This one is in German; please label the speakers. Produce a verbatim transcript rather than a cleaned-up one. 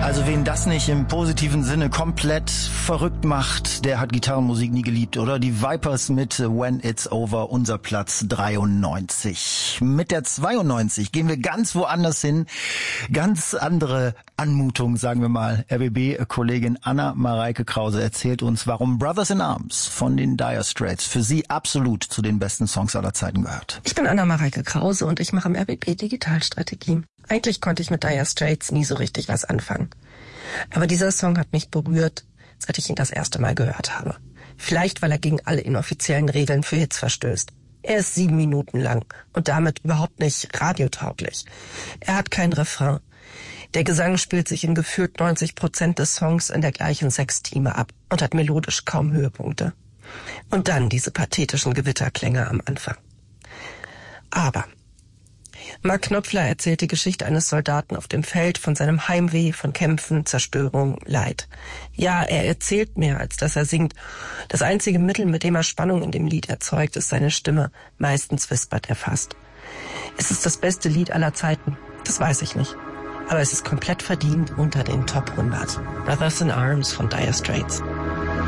Speaker 1: Also wen das nicht im positiven Sinne komplett verrückt macht, der hat Gitarrenmusik nie geliebt, oder? Die Vipers mit When It's Over, unser Platz dreiundneunzig. Mit der zweiundneunzig gehen wir ganz woanders hin. Ganz andere Anmutung, sagen wir mal. R B B-Kollegin Anna-Mareike Krause erzählt uns, warum Brothers in Arms von den Dire Straits für sie absolut zu den besten Songs aller Zeiten gehört.
Speaker 2: Ich bin Anna-Mareike Krause und ich mache im R B B Digitalstrategie. Eigentlich konnte ich mit Dire Straits nie so richtig was anfangen. Aber dieser Song hat mich berührt, seit ich ihn das erste Mal gehört habe. Vielleicht, weil er gegen alle inoffiziellen Regeln für Hits verstößt. Er ist sieben Minuten lang und damit überhaupt nicht radiotauglich. Er hat kein Refrain. Der Gesang spielt sich in gefühlt neunzig Prozent des Songs in der gleichen Sextime ab und hat melodisch kaum Höhepunkte. Und dann diese pathetischen Gewitterklänge am Anfang. Aber Mark Knopfler erzählt die Geschichte eines Soldaten auf dem Feld von seinem Heimweh, von Kämpfen, Zerstörung, Leid. Ja, er erzählt mehr, als dass er singt. Das einzige Mittel, mit dem er Spannung in dem Lied erzeugt, ist seine Stimme. Meistens wispert er fast. Ist es das beste Lied aller Zeiten? Das weiß ich nicht. Aber es ist komplett verdient unter den Top hundert. Brothers in Arms von Dire Straits.